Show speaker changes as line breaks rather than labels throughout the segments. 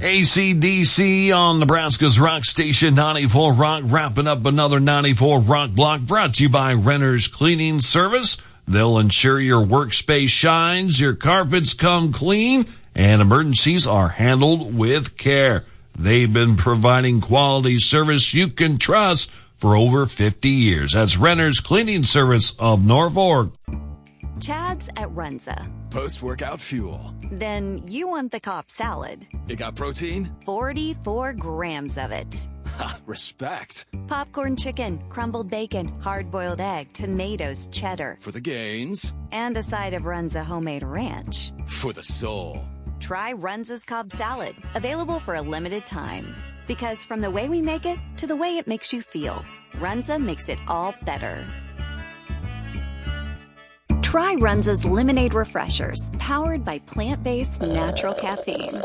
AC/DC on Nebraska's Rock Station 94 Rock, wrapping up another 94 Rock block brought to you by Renter's Cleaning Service. They'll ensure your workspace shines, your carpets come clean, and emergencies are handled with care. They've been providing quality service you can trust for over 50 years. That's Renter's Cleaning Service of Norfolk.
Chad's at Runza.
Post-workout fuel.
Then you want the Cobb salad.
It got protein?
44 grams of it.
Ha, respect.
Popcorn chicken, crumbled bacon, hard-boiled egg, tomatoes, cheddar.
For the gains.
And a side of Runza homemade ranch.
For the soul.
Try Runza's Cobb salad, available for a limited time. Because from the way we make it to the way it makes you feel, Runza makes it all better. Try Runza's Lemonade Refreshers, powered by plant-based natural caffeine.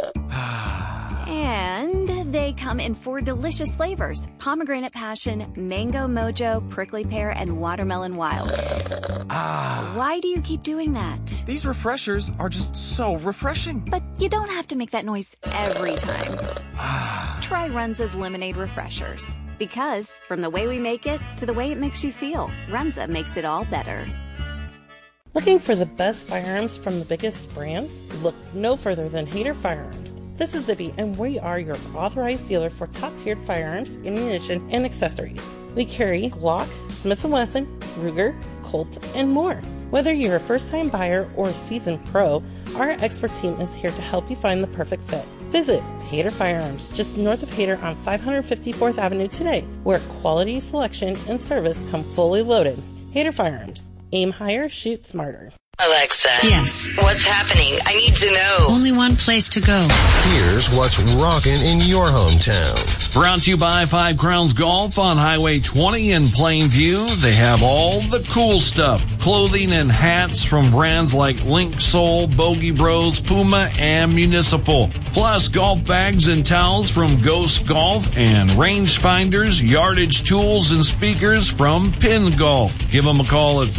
And they come in 4 delicious flavors: pomegranate passion, mango mojo, prickly pear, and watermelon wild. Why do you keep doing that?
These refreshers are just so refreshing.
But you don't have to make that noise every time. Try Runza's Lemonade Refreshers. Because from the way we make it to the way it makes you feel, Runza makes it all better.
Looking for the best firearms from the biggest brands? Look no further than Hayter Firearms. This is Zippy, and we are your authorized dealer for top-tiered firearms, ammunition, and accessories. We carry Glock, Smith & Wesson, Ruger, Colt, and more. Whether you're a first-time buyer or a seasoned pro, our expert team is here to help you find the perfect fit. Visit Hayter Firearms, just north of Hayter on 554th Avenue today, where quality, selection, and service come fully loaded. Hayter Firearms. Aim higher, shoot smarter.
Alexa.
Yes.
What's happening? I need to know.
Only one place to go.
Here's what's rocking in your hometown.
Brought to you by Five Crowns Golf on Highway 20 in Plainview. They have all the cool stuff. Clothing and hats from brands like Link Soul, Bogey Bros, Puma, and Municipal. Plus golf bags and towels from Ghost Golf and rangefinders, yardage tools, and speakers from Pin Golf. Give them a call at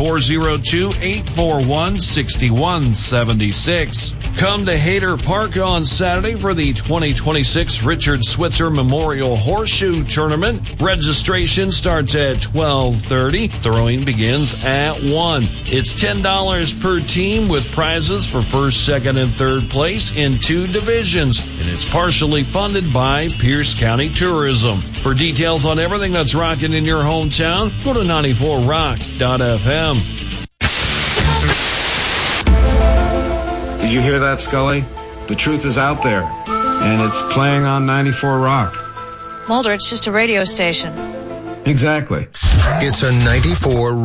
402-841-6176. Come to Hayter Park on Saturday for the 2026 Richard Switzer Memorial Horseshoe Tournament. Registration starts at 12:30. Throwing begins at 1. It's $10 per team with prizes for first, second, and third place in 2 divisions. And it's partially funded by Pierce County Tourism. For details on everything that's rocking in your hometown, go to 94rock.fm.
Did you hear that, Scully? The truth is out there, and it's playing on 94 Rock.
Mulder, it's just a radio station.
Exactly.
It's a 94